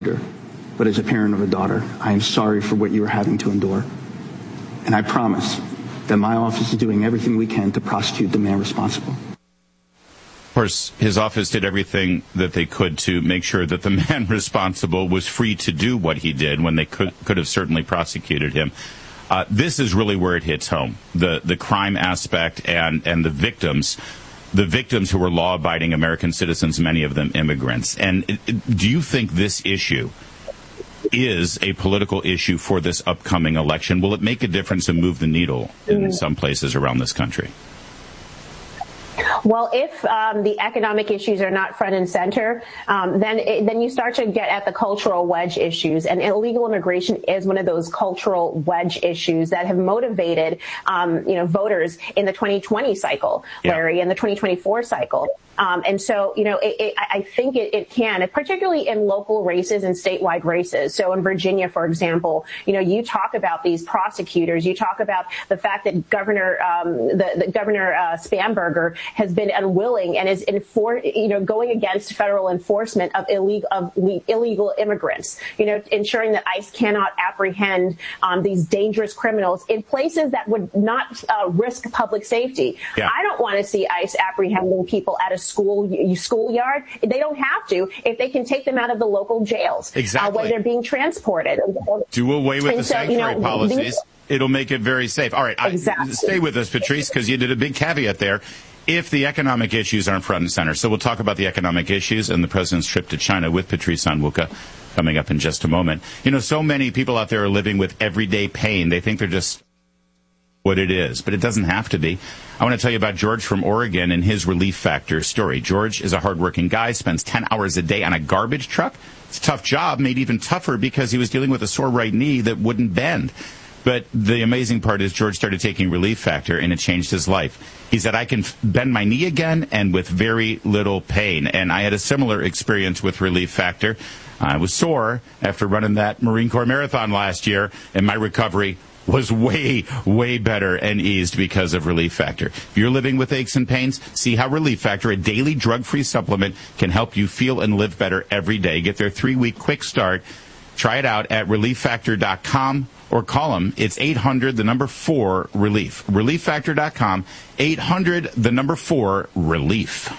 but as a parent of a daughter, I am sorry for what you are having to endure. And I promise that my office is doing everything we can to prosecute the man responsible. Of course, his office did everything that they could to make sure that the man responsible was free to do what he did when they could have certainly prosecuted him. This is really where it hits home, the crime aspect and the victims who were law-abiding American citizens, many of them immigrants. And do you think this issue is a political issue for this upcoming election? Will it make a difference and move the needle in some places around this country? Well, if the economic issues are not front and center, then you start to get at the cultural wedge issues. And illegal immigration is one of those cultural wedge issues that have motivated, voters in the 2020 cycle, Larry, and the 2024 cycle. And so, I think it can, particularly in local races and statewide races. So in Virginia, for example, you talk about these prosecutors, you talk about the fact that Governor Spanberger has been unwilling and is going against federal enforcement of illegal immigrants, ensuring that ICE cannot apprehend these dangerous criminals in places that would not risk public safety. Yeah. I don't want to see ICE apprehending people at a schoolyard. They don't have to if they can take them out of the local jails where they're being transported. Do away with the sanctuary policies. It'll make it very safe. All right, stay with us, Patrice, because you did a big caveat there. If the economic issues aren't front and center. So we'll talk about the economic issues and the president's trip to China with Patrice Onwuka coming up in just a moment. So many people out there are living with everyday pain. They think they're just what it is, but it doesn't have to be. I want to tell you about George from Oregon and his Relief Factor story. George is a hardworking guy, spends 10 hours a day on a garbage truck. It's a tough job, made even tougher because he was dealing with a sore right knee that wouldn't bend. But the amazing part is George started taking Relief Factor, and it changed his life. He said, I can bend my knee again and with very little pain. And I had a similar experience with Relief Factor. I was sore after running that Marine Corps Marathon last year, and my recovery was way, way better and eased because of Relief Factor. If you're living with aches and pains, see how Relief Factor, a daily drug-free supplement, can help you feel and live better every day. Get their 3-week quick start. Try it out at ReliefFactor.com or call them. It's 800-4-RELIEF. ReliefFactor.com, 800-4-RELIEF.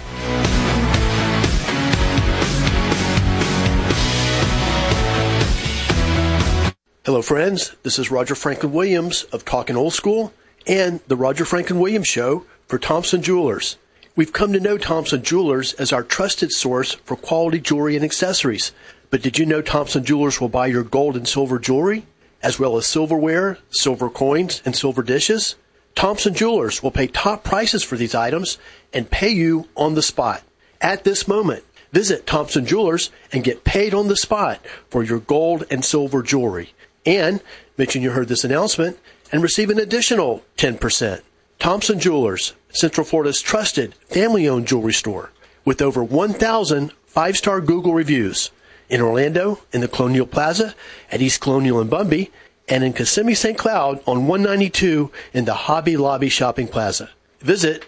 Hello, friends. This is Roger Franklin Williams of Talkin' Old School and the Roger Franklin Williams Show for Thompson Jewelers. We've come to know Thompson Jewelers as our trusted source for quality jewelry and accessories. But did you know Thompson Jewelers will buy your gold and silver jewelry, as well as silverware, silver coins, and silver dishes? Thompson Jewelers will pay top prices for these items and pay you on the spot. At this moment, visit Thompson Jewelers and get paid on the spot for your gold and silver jewelry. And mention you heard this announcement and receive an additional 10%. Thompson Jewelers, Central Florida's trusted family-owned jewelry store with over 1,000 5-star Google reviews. In Orlando, in the Colonial Plaza, at East Colonial and Bumby, and in Kissimmee St. Cloud on 192 in the Hobby Lobby Shopping Plaza. Visit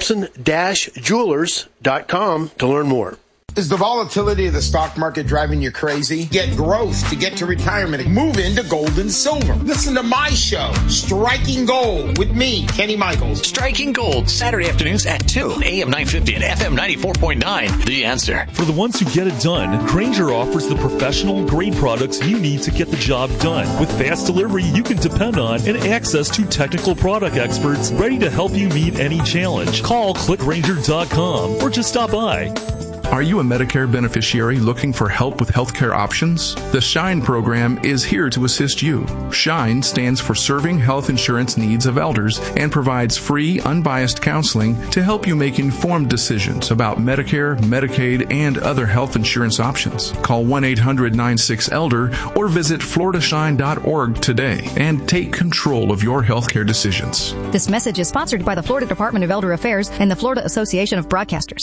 Thompson-Jewelers.com to learn more. Is the volatility of the stock market driving you crazy? Get growth to get to retirement. Move into gold and silver. Listen to my show, Striking Gold, with me, Kenny Michaels. Striking Gold, Saturday afternoons at 2, AM 950 and FM 94.9. The Answer. For the ones who get it done, Grainger offers the professional grade products you need to get the job done. With fast delivery you can depend on and access to technical product experts ready to help you meet any challenge. Call clickgrainger.com or just stop by. Are you a Medicare beneficiary looking for help with healthcare options? The SHINE program is here to assist you. SHINE stands for Serving Health Insurance Needs of Elders and provides free, unbiased counseling to help you make informed decisions about Medicare, Medicaid, and other health insurance options. Call 1-800-96-ELDER or visit floridashine.org today and take control of your healthcare decisions. This message is sponsored by the Florida Department of Elder Affairs and the Florida Association of Broadcasters.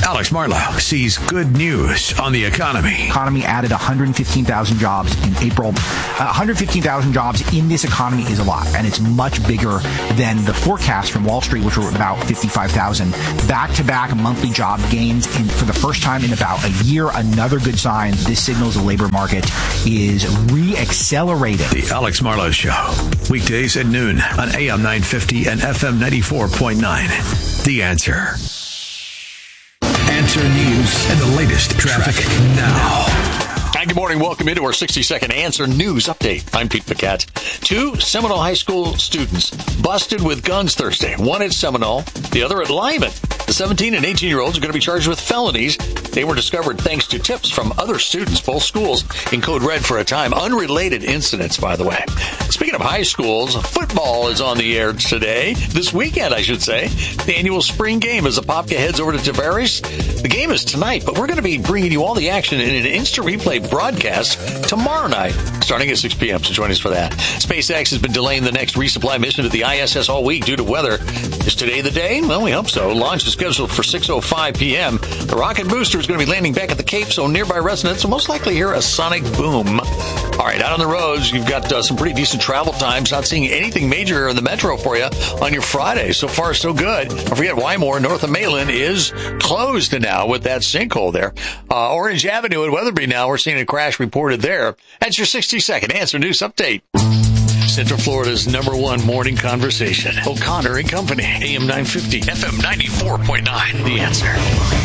Alex Marlowe sees good news on the economy. Economy added 115,000 jobs in April. 115,000 jobs in this economy is a lot, and it's much bigger than the forecast from Wall Street, which were about 55,000. Back-to-back monthly job gains for the first time in about a year. Another good sign. This signals the labor market is re-accelerating. The Alex Marlowe Show, weekdays at noon on AM 950 and FM 94.9. The Answer. Answer News and the latest traffic now. Hi, good morning. Welcome into our 60-second Answer News Update. I'm Pete Paquette. 2 Seminole High School students busted with guns Thursday. One at Seminole, the other at Lyman. The 17 and 18-year-olds are going to be charged with felonies. They were discovered thanks to tips from other students. Both schools in code red for a time. Unrelated incidents, by the way. Speaking of high schools, football is on the air today. This weekend, I should say. The annual spring game as Apopka heads over to Tavares. The game is tonight, but we're going to be bringing you all the action in an instant replay broadcast tomorrow night, starting at 6 p.m., so join us for that. SpaceX has been delaying the next resupply mission to the ISS all week due to weather. Is today the day? Well, we hope so. Launch is scheduled for 6:05 p.m. The rocket booster is going to be landing back at the Cape, so nearby residents will most likely hear a sonic boom. All right, out on the roads, you've got some pretty decent travel times. Not seeing anything major in the metro for you on your Friday. So far, so good. Don't forget, Wymore, north of Malin, is closed now with that sinkhole there. Orange Avenue at Weatherby now, we're seeing a crash reported there. That's your 60-second Answer News Update. Central Florida's #1 morning conversation. O'Connor and Company, AM 950, FM 94.9. The Answer.